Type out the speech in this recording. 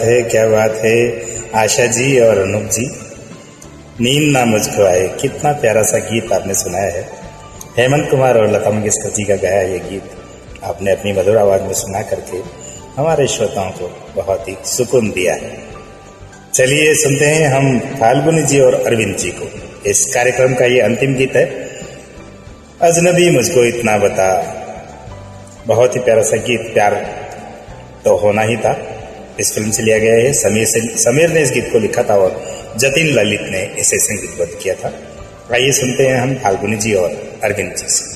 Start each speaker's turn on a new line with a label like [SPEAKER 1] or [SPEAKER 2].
[SPEAKER 1] है क्या बात है आशा जी और अनूप जी। नींद ना मुझको आए, कितना प्यारा सा गीत आपने सुनाया है। हेमंत कुमार और लता मंगेशकर जी का गाया ये गीत आपने अपनी मधुर आवाज में सुना करके हमारे श्रोताओं को बहुत ही सुकून दिया है। चलिए सुनते हैं हम फाल्गुनी जी और अरविंद जी को। इस कार्यक्रम का ये अंतिम गीत है, अजनबी मुझको इतना बता। बहुत ही प्यारा सा गीत, प्यार तो होना ही था, इस फिल्म से लिया गया है। समीर ने इस गीत को लिखा था और जतिन ललित ने इसे संगीतबद्ध किया था। आइए सुनते हैं हम फाल्गुनी जी और अरविंद जी से।